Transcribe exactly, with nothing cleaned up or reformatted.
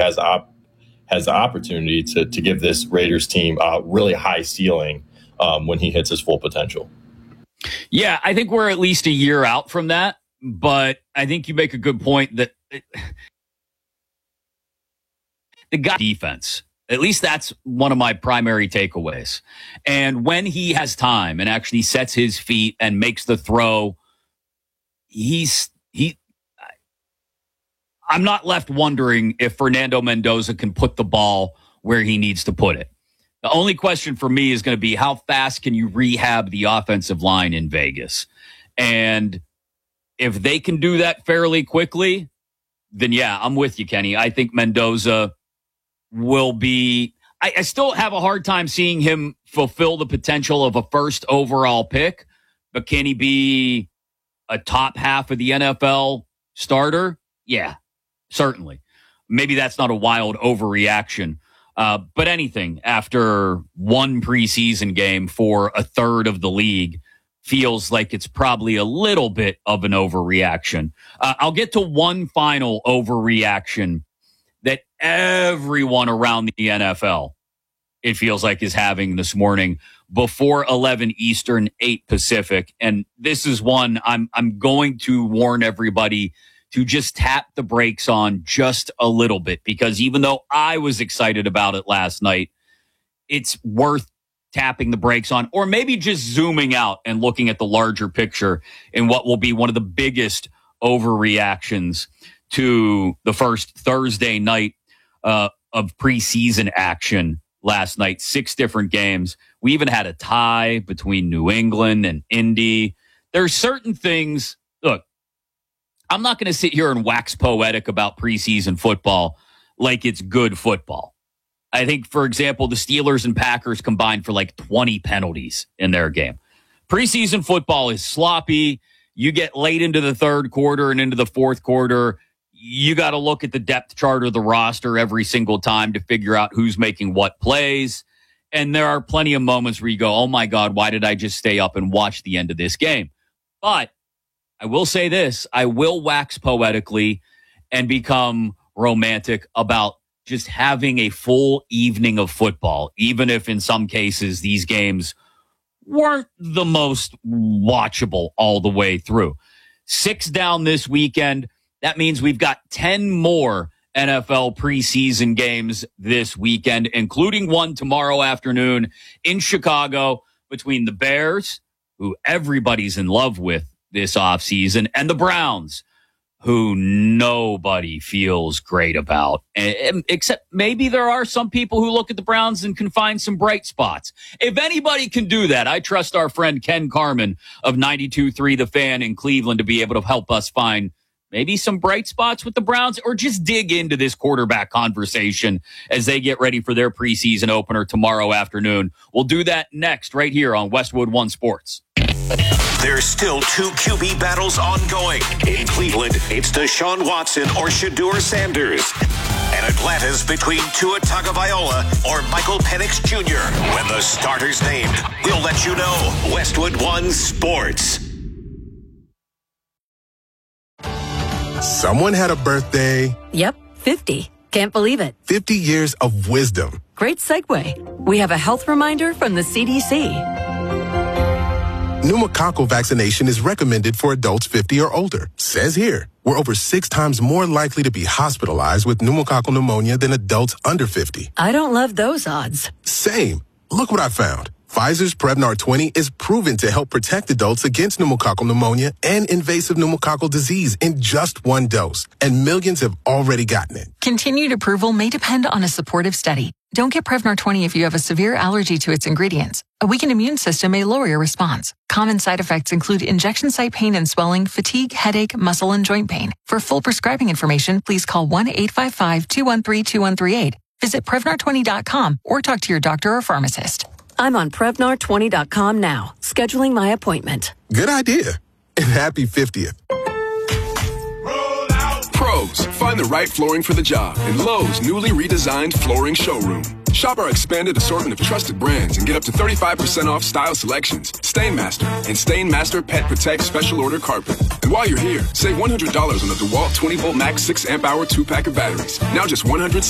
has op- has the opportunity to to give this Raiders team a really high ceiling um, when he hits his full potential. Yeah, I think we're at least a year out from that, but I think you make a good point that it, the guy defense, at least that's one of my primary takeaways. And when he has time and actually sets his feet and makes the throw, he's he I'm not left wondering if Fernando Mendoza can put the ball where he needs to put it. The only question for me is going to be how fast can you rehab the offensive line in Vegas? And if they can do that fairly quickly, then yeah, I'm with you, Kenny. I think Mendoza will be, I, I still have a hard time seeing him fulfill the potential of a first overall pick, but can he be a top half of the N F L starter? Yeah, certainly. Maybe that's not a wild overreaction. Uh, but anything after one preseason game for a third of the league feels like it's probably a little bit of an overreaction. Uh, I'll get to one final overreaction that everyone around the N F L, it feels like, is having this morning before eleven Eastern, eight Pacific. And this is one I'm I'm going to warn everybody to just tap the brakes on just a little bit, because even though I was excited about it last night, it's worth tapping the brakes on, or maybe just zooming out and looking at the larger picture in what will be one of the biggest overreactions to the first Thursday night uh, of preseason action last night. Six different games. We even had a tie between New England and Indy. There are certain things, look, I'm not going to sit here and wax poetic about preseason football like it's good football. I think, for example, the Steelers and Packers combined for like twenty penalties in their game. Preseason football is sloppy. You get late into the third quarter and into the fourth quarter, you got to look at the depth chart of the roster every single time to figure out who's making what plays. And there are plenty of moments where you go, oh my God, why did I just stay up and watch the end of this game? But I will say this, I will wax poetically and become romantic about just having a full evening of football, even if in some cases these games weren't the most watchable all the way through. Six down this weekend. That means we've got ten more N F L preseason games this weekend, including one tomorrow afternoon in Chicago between the Bears, who everybody's in love with this offseason, and the Browns, who nobody feels great about, except maybe there are some people who look at the Browns and can find some bright spots. If anybody can do that, I trust our friend Ken Carman of ninety-two point three The Fan in Cleveland to be able to help us find maybe some bright spots with the Browns, or just dig into this quarterback conversation as they get ready for their preseason opener tomorrow afternoon. We'll do that next right here on Westwood One Sports. There's still two Q B battles ongoing. In Cleveland, it's Deshaun Watson or Shedeur Sanders. And Atlanta's between Tua Tagovailoa or Michael Penix Junior When the starter's named, we'll let you know. Westwood One Sports. Someone had a birthday. Yep, fifty. Can't believe it. fifty years of wisdom. Great segue. We have a health reminder from the C D C. Pneumococcal vaccination is recommended for adults fifty or older. Says here, we're over six times more likely to be hospitalized with pneumococcal pneumonia than adults under fifty. I don't love those odds. Same. Look what I found. Pfizer's Prevnar twenty is proven to help protect adults against pneumococcal pneumonia and invasive pneumococcal disease in just one dose. And millions have already gotten it. Continued approval may depend on a supportive study. Don't get Prevnar twenty if you have a severe allergy to its ingredients. A weakened immune system may lower your response. Common side effects include injection site pain and swelling, fatigue, headache, muscle, and joint pain. For full prescribing information, please call one eight five five, two one three, two one three eight. Visit Prevnar twenty dot com or talk to your doctor or pharmacist. I'm on Prevnar twenty dot com now, scheduling my appointment. Good idea. And happy fiftieth. Pros, find the right flooring for the job in Lowe's newly redesigned flooring showroom. Shop our expanded assortment of trusted brands and get up to thirty-five percent off style selections, Stainmaster, and Stainmaster Pet Protect Special Order Carpet. And while you're here, save one hundred dollars on the DeWalt twenty volt Max six amp hour two pack of batteries. Now just one hundred